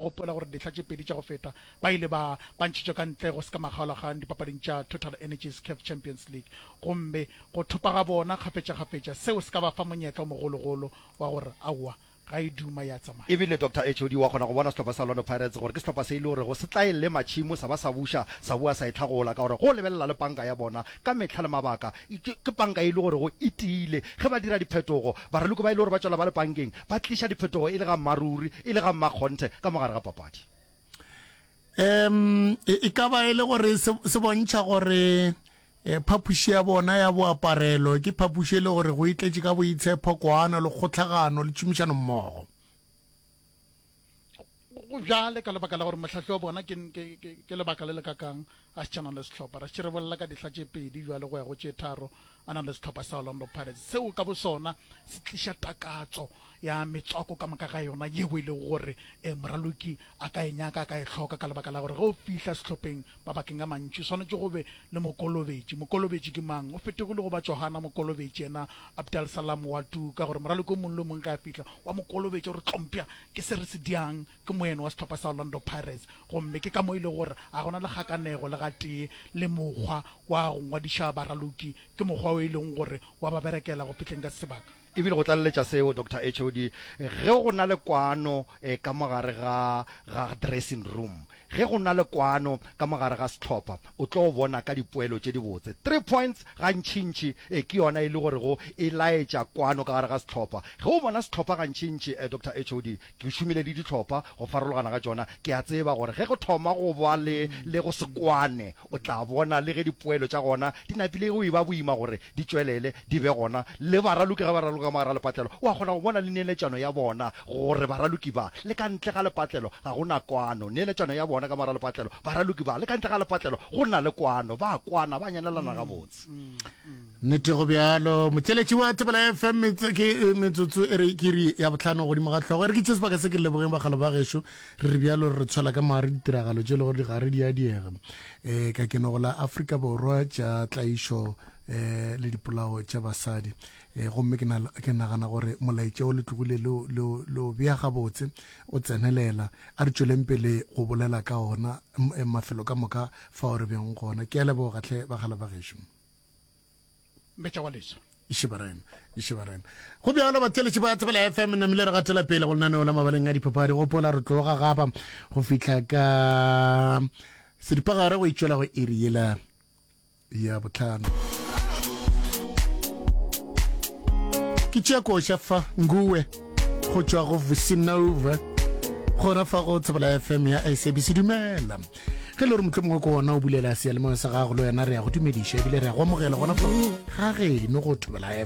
gopola gore ditlha tse pedi tša go feta ba ile ba ntšhitšwe ka ntle go se ka makgaolakgang dipapading tša Total Energies CAF Champions League gomme go thopa ga bona kgafetša seo se ka ba fa monyetla o mogologolo wa gore aowa ga e duma ya tsamaya ebile Dr. HOD wa kgona go bona setlhopha sa Orlando Pirates gore ke setlhopha se ile gore go se tlaelle matšhimo sa ba sa buša sa bua sa itlhagola ka gore go lebelela le panka ya bona ka metlha le mabaka ke panka e le gore go itile ge ba dira diphetogo baraloko ba ile gore ba tswela ba le pankeng ba tliša diphetogo e le ga mmaruri e le ga mmakgonthe ka mogare ga papadi e ka ba e le gore se bontšha gore phapuši ya bona ya boaparelo ke phapuši le gore go itletše ka boitshepo kwana le kgotlhagano le tšhomišano mmogo go jale ka lebaka la gore motlhatlhi wa bona ke lebaka le le kakang a se tšana le setlhopha ra se re bolela ka ditlha tše pedi jale go ya go tše tharo a na le setlhopha sa Orlando Pirates seo ka bo sona se tliša takatso ya metswako ka moka ga yona yeo e le gore moraloki a ka e nyaka a ka e hloka ka lebaka la gore ge o fihla setlhopheng mabakeng a mantši swanetše go be le mokolobetši ke mang o fetegile go ba Johana mokolobetši ena Abdel Salam Watu ka gore moraloki o mongwe le mongwe ka fihla wa mokolobetši gore tlompia ke se re se diang ke moeno wa setlhopha sa Orlando Pirates gomme ke ka mo ile gore a gona le kgakanego le ga tee le mokgwa wa go ngwadiša baraloki ke mokgwa o e leng gore wa ba berekela go fitlheng ka sebaka ebile go tlaleletša seo Dr. HOD ge go na le kwano ka mogare ga dressing room ge go na le kwano ka mogare ga setlhopha o tlo bona ka dipoelo tše di botse 3 points ga ntšintši ke yona e le gore go e laetša kwano ka gare ga setlhopha ge o bona setlhopha ga ntšintši Dr. HOD ke šomile le ditlhopha go farologana ga tšona ke a tseba gore ge go thoma go ba le go se kwane o tla bona le ge dipoelo tša gona di napile go e ba boima gore di tšwelele di be gona le baraloki ga baraloka magara lepatlelo wa kgona go bona le neeletšano ya bona gore baraloki ba le ka ntle ga lepatlelo ga go na kwano neeletšano ya bona ka mara lepatlelo baraloki ba le ka ntle ga lepatlelo go na le kwano ba kwana ba nyanelana ga botse nnete go bjalo motšeletši wa Thobela FM ke metsotso e re kiri ya botlhano godimo ga tlhogo re ke tse sebaka se ke lebogeng bagalo ba gešo re re bjalo re tswela ka maare ditiragalo tše le gore digare di a diega ka keno go la Afrika Borwa tša tlaišo le dipolao tša basadi gomme ke nagana gore molaetša o le tlogile le o bea gabotse o tsenelela a re tšweleng pele go bolela ka ona mafelo ka moka fa o re beng gona ke a leboga tlhe bagala ba gešo metša wa leso Ishibarena go bjalo batšeletši ba Thobela FM namile re gatela pele go lenaneo la mabaleng a diphapadi go pola re tloga gapa go fitlha ka sedipagare go itšwela go iri yela ya botlhano ke tšea koša fa nguwe go tšwa go Vusinova gona fa go Thobela FM ya SABC dumela ge le gore motlho mongwe ko ona o bulela sealemoya sa gago le wena re ya go dumediša ebile re ya go amogela gona fa ga geno go Thobela FM